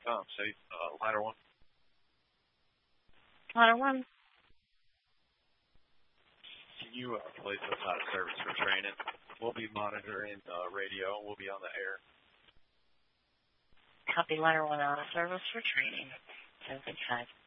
Say, ladder 1. Ladder 1. Can you place us out of service for training? We'll be monitoring the radio. We'll be on the air. Copy ladder 1 out of service for training. 755.